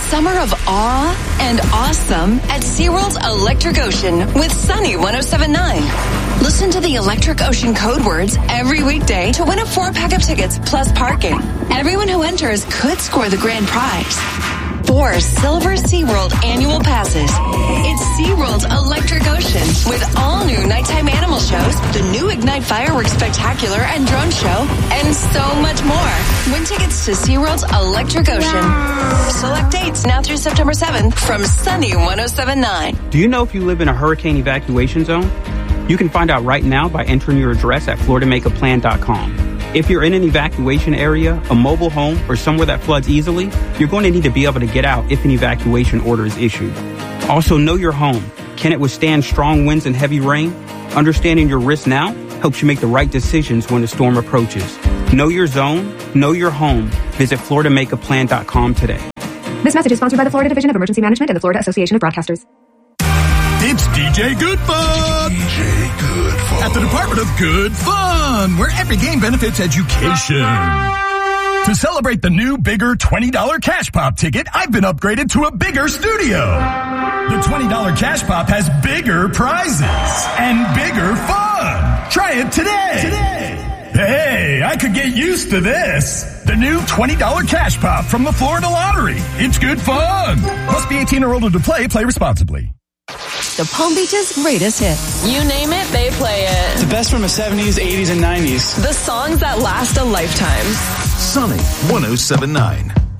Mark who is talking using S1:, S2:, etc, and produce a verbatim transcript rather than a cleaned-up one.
S1: summer of awe and awesome at SeaWorld's Electric Ocean with Sunny one oh seven point nine. Listen to the Electric Ocean code words every weekday to win a four-pack of tickets plus parking. Everyone who enters could score the grand prize. Four silver SeaWorld annual passes. It's SeaWorld's Electric Ocean with all new nighttime animal shows, the new Ignite Fireworks Spectacular and Drone Show, and so much more. Win tickets to SeaWorld's Electric Ocean. Select dates now through September seventh from Sunny one oh seven point nine.
S2: Do you know if you live in a hurricane evacuation zone? You can find out right now by entering your address at florida make a plan dot com. If you're in an evacuation area, a mobile home, or somewhere that floods easily, you're going to need to be able to get out if an evacuation order is issued. Also, know your home. Can it withstand strong winds and heavy rain? Understanding your risk now helps you make the right decisions when the storm approaches. Know your zone, know your home. Visit florida make a plan dot com today.
S3: This message is sponsored by the Florida Division of Emergency Management and the Florida Association of Broadcasters.
S4: It's D J Good Fun! D J Good Fun. At the Department of Good Fun, where every game benefits education. To celebrate the new, bigger twenty dollars Cash Pop ticket, I've been upgraded to a bigger studio. The twenty dollars Cash Pop has bigger prizes and bigger fun. Try it today. Today. Hey, I could get used to this. The new twenty dollars Cash Pop from the Florida Lottery. It's good fun. Must be eighteen or older to play. Play responsibly.
S1: The Palm Beach's greatest hits. You name it, they play it.
S5: The best from the seventies, eighties, and nineties.
S1: The songs that last a lifetime.
S6: Sunny one oh seven point nine.